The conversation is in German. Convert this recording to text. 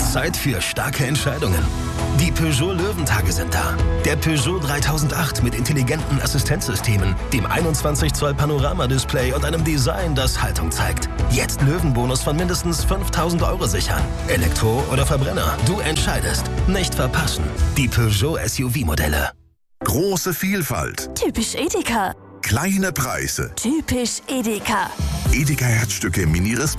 Zeit für starke Entscheidungen. Die Peugeot Löwentage sind da. Der Peugeot 3008 mit intelligenten Assistenzsystemen, dem 21 Zoll Panoramadisplay und einem Design, das Haltung zeigt. Jetzt Löwenbonus von mindestens 5.000 € sichern. Elektro oder Verbrenner, du entscheidest. Nicht verpassen. Die Peugeot SUV-Modelle. Große Vielfalt. Typisch Edeka. Kleine Preise. Typisch Edeka. Edeka Herzstücke Mini